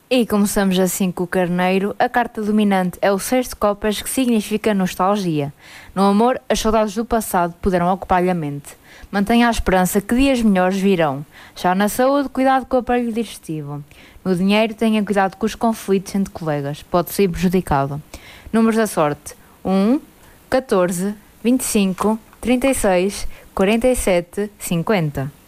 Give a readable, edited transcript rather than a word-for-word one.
E começamos assim com o carneiro. A carta dominante é o 6 de copas, que significa nostalgia. No amor, as saudades do passado poderão ocupar-lhe a mente. Mantenha a esperança que dias melhores virão. Já na saúde, cuidado com o aparelho digestivo. No dinheiro, tenha cuidado com os conflitos entre colegas. Pode ser prejudicado. Números da sorte: 1, 14, 25, 36, 47, 50.